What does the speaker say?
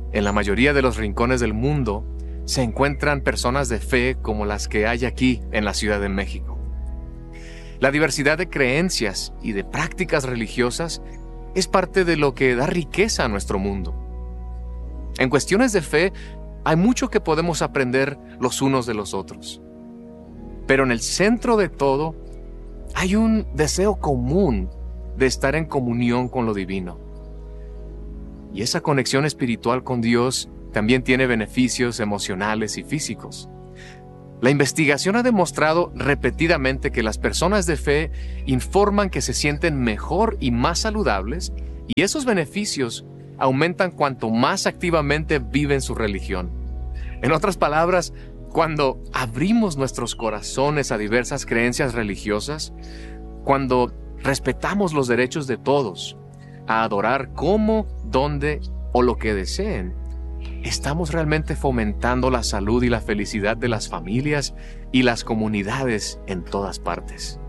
En la mayoría de los rincones del mundo se encuentran personas de fe como las que hay aquí en la Ciudad de México. La diversidad de creencias y de prácticas religiosas es parte de lo que da riqueza a nuestro mundo. En cuestiones de fe, hay mucho que podemos aprender los unos de los otros. Pero en el centro de todo, hay un deseo común de estar en comunión con lo divino. Y esa conexión espiritual con Dios también tiene beneficios emocionales y físicos. La investigación ha demostrado repetidamente que las personas de fe informan que se sienten mejor y más saludables, y esos beneficios aumentan cuanto más activamente viven su religión. En otras palabras, cuando abrimos nuestros corazones a diversas creencias religiosas, cuando respetamos los derechos de todos a adorar como, donde o lo que deseen, estamos realmente fomentando la salud y la felicidad de las familias y las comunidades en todas partes.